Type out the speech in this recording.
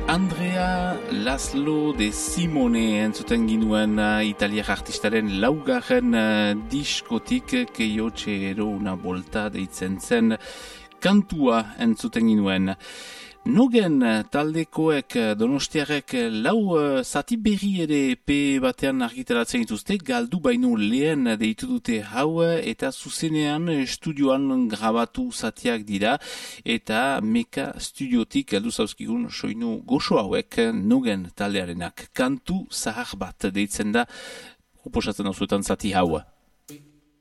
Andrea Laszlo de Simone entzuten ginuen italiar artistaren laugarren diskotik Keiotxero una bolta deitzen zen kantua entzuten ginuen. Nogen taldekoek donostiarek lau zati berri ere EP batean argitaratzen dituzte, galdu baino lehen deitu dute hau eta zuzenean estudioan grabatu zatiak dira eta Meka studiotik galdu zauzkigun soinu goxo hauek Nogen taldearenak. Kantu zahar bat deitzen da, proposatzen hauzuetan zati hau.